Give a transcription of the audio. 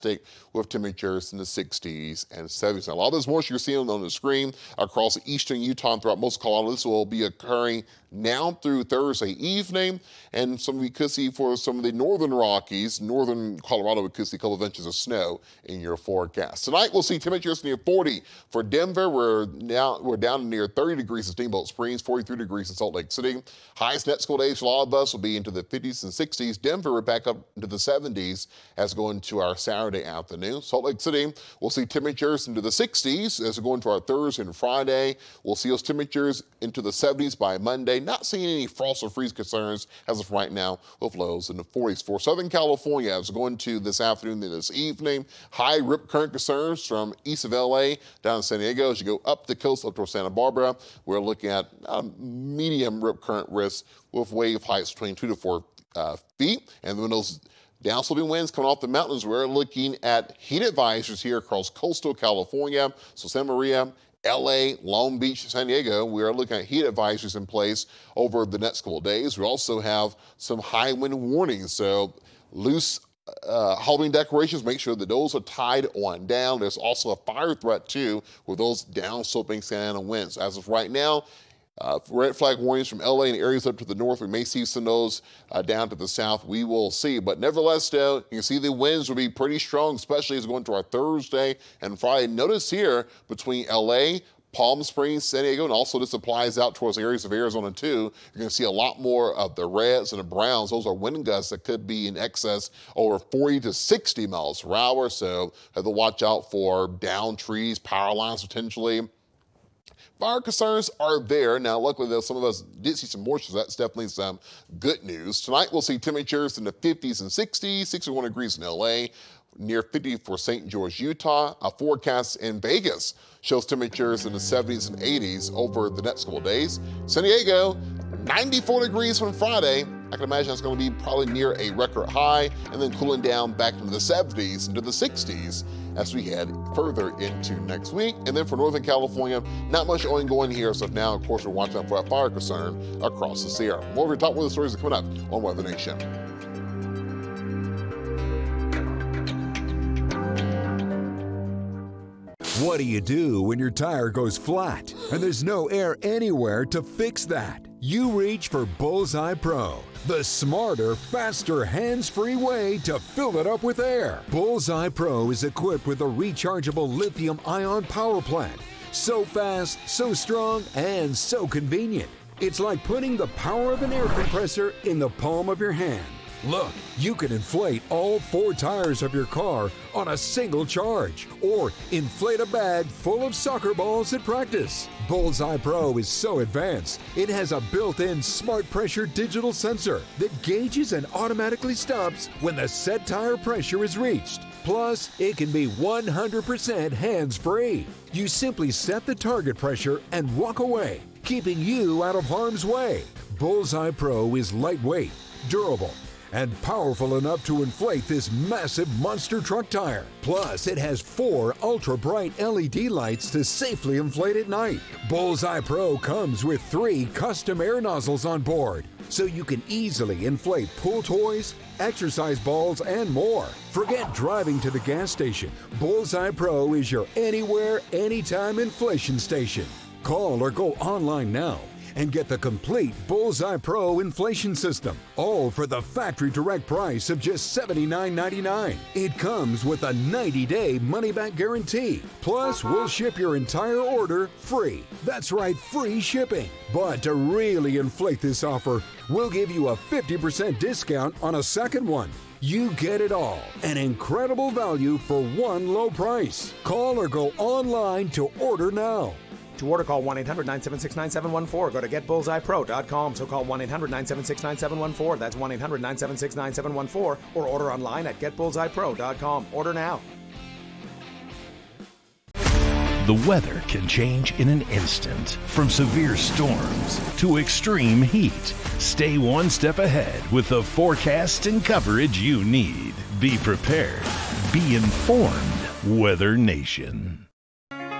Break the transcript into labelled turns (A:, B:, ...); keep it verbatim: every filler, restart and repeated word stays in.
A: with temperatures in the sixties and seventies. Now, a lot of this moisture you're seeing on the screen across eastern Utah and throughout most of Colorado, this will be occurring now through Thursday evening, and some we could see for some of the northern Rockies, northern Colorado, we could see a couple of inches of snow in your forecast. Tonight we'll see temperatures near forty for Denver. We're now we're down near thirty degrees in Steamboat Springs, forty-three degrees in Salt Lake City. Highest net school days for a lot of us will be into the fifties and sixties. Denver, we're back up into the seventies as we go into our Saturday afternoon. Salt Lake City, we'll see temperatures into the sixties as we go into our Thursday and Friday. We'll see those temperatures into the seventies by Monday. Not seeing any frost or freeze concerns as of right now, with lows in the forties. For Southern California, as we go into this afternoon and this evening, high rip current concerns from east of L A down to San Diego. As you go up the coast up towards Santa Barbara, we're looking at um, medium rip current risk with wave heights between two to four uh, feet. And when those downsloping winds coming off the mountains, we're looking at heat advisories here across coastal California. So Santa Maria, L A, Long Beach, San Diego, we are looking at heat advisories in place over the next couple of days. We also have some high wind warnings, so loose uh, Halloween decorations, make sure that those are tied on down. There's also a fire threat too with those downsloping Santa Ana winds. As of right now, Uh, red flag warnings from L A and areas up to the north. We may see some of those uh, down to the south. We will see. But nevertheless, though, you can see the winds will be pretty strong, especially as we go into our Thursday and Friday. Notice here between L A, Palm Springs, San Diego, and also this applies out towards areas of Arizona too. You're going to see a lot more of the reds and the browns. Those are wind gusts that could be in excess over forty to sixty miles per hour. So have to watch out for down trees, power lines potentially. Fire concerns are there. Now, luckily, though, some of us did see some moisture, so that's definitely some good news. Tonight, we'll see temperatures in the fifties and sixties, sixty-one degrees in L A, near fifty for Saint George, Utah. A forecast in Vegas shows temperatures in the seventies and eighties over the next couple of days. San Diego, ninety-four degrees from Friday. I can imagine it's going to be probably near a record high, and then cooling down back into the seventies, into the sixties as we head further into next week. And then for Northern California, not much ongoing here, so now, of course, we're watching out for a fire concern across the Sierra. More of your top weather stories are coming up on Weather Nation.
B: What do you do when your tire goes flat and there's no air anywhere to fix that? You reach for Bullseye Pro, the smarter, faster, hands-free way to fill it up with air. Bullseye Pro is equipped with a rechargeable lithium-ion power plant. So fast, so strong, and so convenient. It's like putting the power of an air compressor in the palm of your hand. Look, you can inflate all four tires of your car on a single charge, or inflate a bag full of soccer balls at practice. Bullseye Pro is so advanced, it has a built-in smart pressure digital sensor that gauges and automatically stops when the set tire pressure is reached. Plus, it can be one hundred percent hands-free. You simply set the target pressure and walk away, keeping you out of harm's way. Bullseye Pro is lightweight, durable, and powerful enough to inflate this massive monster truck tire. Plus, it has four ultra-bright L E D lights to safely inflate at night. Bullseye Pro comes with three custom air nozzles on board, so you can easily inflate pool toys, exercise balls, and more. Forget driving to the gas station. Bullseye Pro is your anywhere, anytime inflation station. Call or go online now and get the complete Bullseye Pro inflation system, all for the factory direct price of just seventy-nine ninety-nine. It comes with a ninety day money-back guarantee. Plus, we'll ship your entire order free. That's right, free shipping. But to really inflate this offer, we'll give you a fifty percent discount on a second one. You get it all. An incredible value for one low price. Call or go online to order now.
C: To order, call one eight hundred nine seven six nine seven one four. Go to get bullseye pro dot com. So call one eight hundred nine seven six nine seven one four. That's one eight hundred nine seven six nine seven one four. Or order online at get bullseye pro dot com. Order now.
D: The weather can change in an instant. From severe storms to extreme heat. Stay one step ahead with the forecast and coverage you need. Be prepared. Be informed. Weather Nation.